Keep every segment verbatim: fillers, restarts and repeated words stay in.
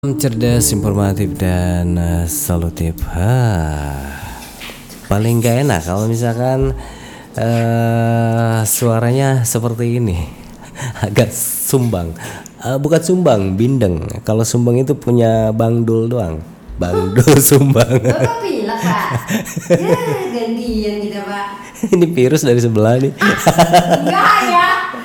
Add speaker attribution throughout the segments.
Speaker 1: Cerdas, informatif, dan uh, solutif. Hah, paling gak enak kalau misalkan uh, suaranya seperti ini, agak sumbang. Uh, bukan sumbang, bindeng. Kalau sumbang itu punya Bang Dul doang. Bang Dul sumbang.
Speaker 2: Bapak pilek pak. Ya gantian kita pak.
Speaker 1: Ini virus dari sebelah nih.
Speaker 2: Enggak ya.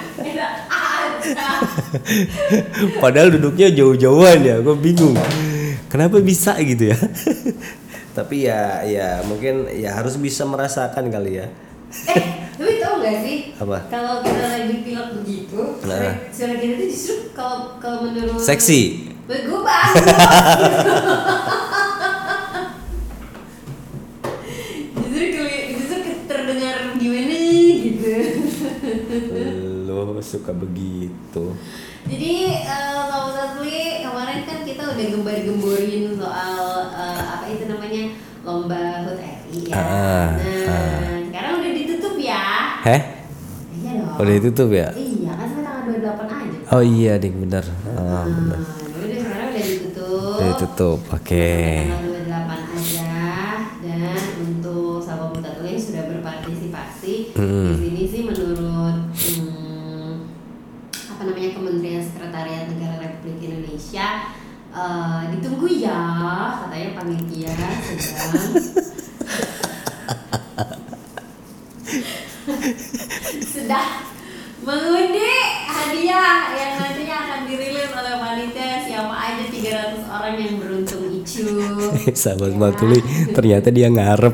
Speaker 1: Padahal duduknya jauh-jauhan ya, gue bingung kenapa bisa gitu ya. Tapi ya ya mungkin ya harus bisa merasakan kali ya.
Speaker 2: Eh, tapi tau gak sih?
Speaker 1: Apa?
Speaker 2: Kalau kita lagi pilek begitu,
Speaker 1: Nah.
Speaker 2: suara kita tuh justru kalau kalau menurut
Speaker 1: Seksi.
Speaker 2: gue bagus. justru keli- justru terdengar gimana gitu.
Speaker 1: Lo suka begitu.
Speaker 2: Jadi uh, kalau Sasli kemarin kan kita udah gembar-gemborin soal uh, apa itu namanya lomba H U T R I ya.
Speaker 1: Ah,
Speaker 2: nah,
Speaker 1: ah.
Speaker 2: sekarang udah ditutup ya.
Speaker 1: Heh?
Speaker 2: Iya dong.
Speaker 1: Udah ditutup ya?
Speaker 2: Iya kan sampai tanggal dua puluh delapan aja.
Speaker 1: Oh iya ding bener. Ah,
Speaker 2: Nah,
Speaker 1: bener.
Speaker 2: udah sekarang udah ditutup.
Speaker 1: Udah ditutup. Oke.
Speaker 2: Tanggal dua puluh delapan aja. Dan untuk sahabat Buta Tuli yang sudah berpartisipasi
Speaker 1: Hmm.
Speaker 2: di sini sih menurut hmm, apa namanya Kementerian Sekretariat Negara Republik Indonesia uh, ditunggu ya katanya panitia sedang sedang mengundi hadiah yang nantinya akan dirilis oleh panitia siapa aja tiga ratus orang yang beruntung icu.
Speaker 1: Sahabat
Speaker 2: Ya.
Speaker 1: Matuli ternyata dia ngarep.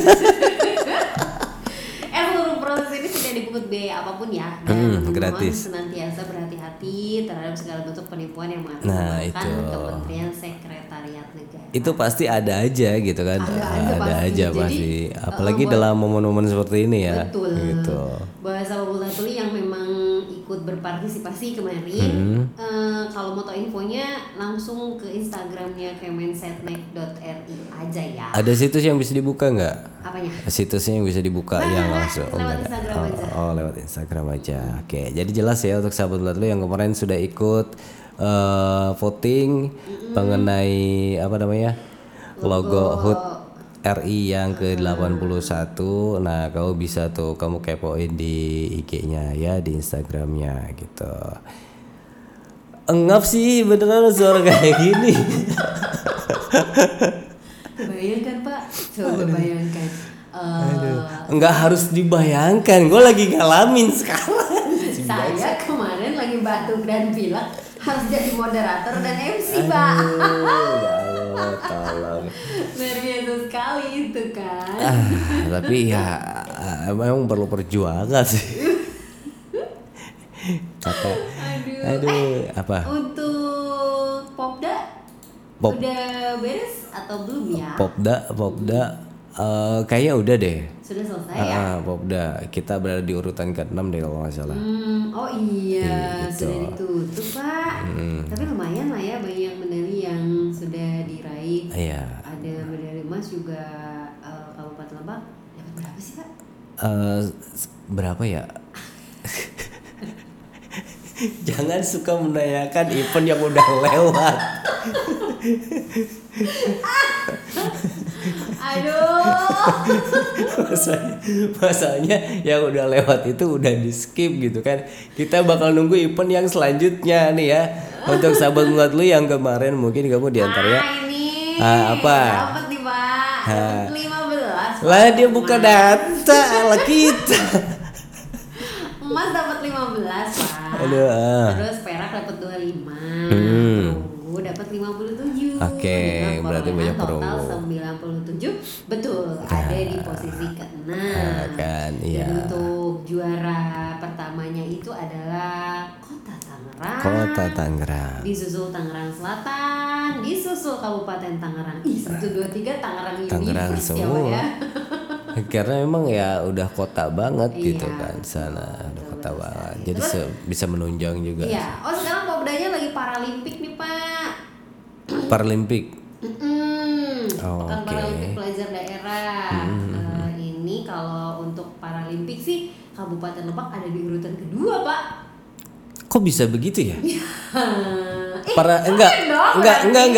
Speaker 2: Eh seluruh proses ini sudah dipungut biaya apapun ya dan
Speaker 1: Hmm,
Speaker 2: mohon
Speaker 1: gratis.
Speaker 2: senantiasa berhati-hati terhadap segala bentuk penipuan yang
Speaker 1: Nah,
Speaker 2: mengatasnamakan
Speaker 1: itu.
Speaker 2: Kementerian Sekretariat Negara.
Speaker 1: Itu pasti ada aja gitu kan.
Speaker 2: Ada aja
Speaker 1: Ada
Speaker 2: pasti.
Speaker 1: aja
Speaker 2: Jadi,
Speaker 1: pasti. Apalagi
Speaker 2: uh, buat-
Speaker 1: dalam momen-momen seperti ini ya.
Speaker 2: Betul.
Speaker 1: Gitu.
Speaker 2: Bahasa Buta Tuli yang memang ikut berpartisipasi kemarin,
Speaker 1: Hmm.
Speaker 2: eh, kalau mau tahu infonya langsung ke Instagramnya kemensetnek dot r i aja ya.
Speaker 1: Ada situs yang bisa dibuka nggak?
Speaker 2: Apanya?
Speaker 1: Situsnya yang bisa dibuka
Speaker 2: Nah,
Speaker 1: yang
Speaker 2: nah,
Speaker 1: langsung.
Speaker 2: lewat
Speaker 1: nggak ada.
Speaker 2: Instagram
Speaker 1: oh,
Speaker 2: aja.
Speaker 1: oh, lewat Instagram aja. Oke, jadi jelas ya untuk sahabat Buta Tuli yang kemarin sudah ikut eh, voting mengenai apa namanya logo H U T R I yang ke delapan puluh satu. Nah, kamu bisa tuh kamu kepoin di I G-nya ya, di Instagramnya gitu. Engap sih beneran suara kayak gini.
Speaker 2: Bayangkan Pak, coba bayangkan. Eh,
Speaker 1: Enggak harus dibayangkan, gue lagi ngalamin sekarang.
Speaker 2: saya kemarin lagi batuk dan pilek harus jadi moderator dan M C Pak.
Speaker 1: Aduh, ya Allah, tolong.
Speaker 2: Luar biasa sekali itu kan.
Speaker 1: Ah, tapi ya emang perlu perjuangan sih. Kata,
Speaker 2: Aduh.
Speaker 1: aduh,
Speaker 2: Eh,
Speaker 1: apa?
Speaker 2: untuk Popda
Speaker 1: Pop-
Speaker 2: udah beres atau belum ya?
Speaker 1: Popda, Popda, eh, kayaknya udah deh.
Speaker 2: Sudah selesai
Speaker 1: Ah,
Speaker 2: ya?
Speaker 1: ah, Popda, kita berada di urutan keenam deh kalau nggak salah.
Speaker 2: Hmm, oh iya,
Speaker 1: Iya, gitu.
Speaker 2: sudah ditutup Pak.
Speaker 1: Hmm.
Speaker 2: Tapi lumayan lah ya banyak medali yang sudah diraih.
Speaker 1: Iya.
Speaker 2: Ada medali emas juga eh, Kabupaten Lebak. Dapat berapa sih Pak?
Speaker 1: Eh, s- berapa ya? Jangan suka menanyakan event yang udah lewat.
Speaker 2: Aduh.
Speaker 1: Masalahnya, masalahnya yang udah lewat itu udah di skip gitu kan. Kita bakal nunggu event yang selanjutnya nih ya. Untuk sahabat buat lu yang kemarin mungkin kamu diantaranya.
Speaker 2: Ah, ini.
Speaker 1: Ah, apa?
Speaker 2: Dapat nih Pak.
Speaker 1: Ah.
Speaker 2: Dapat lima belas.
Speaker 1: Lah dia buka data ala kita.
Speaker 2: Emas dapat lima belas Pak.
Speaker 1: Aduh, ah.
Speaker 2: Terus perak dapat dua puluh lima.
Speaker 1: Hmm.
Speaker 2: Perunggu dapat lima puluh tujuh.
Speaker 1: Oke,
Speaker 2: Dengan
Speaker 1: berarti
Speaker 2: perolehan
Speaker 1: banyak
Speaker 2: total
Speaker 1: perunggu.
Speaker 2: sembilan puluh tujuh. Betul, ada di posisi keenam.
Speaker 1: Ah, kan, iya.
Speaker 2: Dan untuk juara pertamanya itu adalah Kota Tangerang.
Speaker 1: Kota Tangerang.
Speaker 2: Disusul Tangerang Selatan, disusul Kabupaten Tangerang. Ih, satu dua tiga Tangerang
Speaker 1: Tangerang
Speaker 2: Universe ya, Pak
Speaker 1: semua.
Speaker 2: ya.
Speaker 1: Karena memang ya udah kota banget gitu
Speaker 2: Iya,
Speaker 1: kan sana, udah
Speaker 2: betul,
Speaker 1: kota
Speaker 2: betul
Speaker 1: banget.
Speaker 2: sekali.
Speaker 1: Jadi
Speaker 2: Terus-
Speaker 1: se- bisa menunjang juga.
Speaker 2: Iya. Oh, sekarang Popdanya lagi Paralimpik nih, Pak.
Speaker 1: Paralimpik.
Speaker 2: Mm-mm.
Speaker 1: Oh,
Speaker 2: Pekan
Speaker 1: oke. Hmm,
Speaker 2: Paralimpik Pelajar Daerah. Eh, ini kalau untuk Paralimpik sih Kabupaten Lebak ada di urutan kedua, Pak.
Speaker 1: Kok bisa begitu ya?
Speaker 2: eh,
Speaker 1: para enggak
Speaker 2: Dong,
Speaker 1: enggak enggak enggak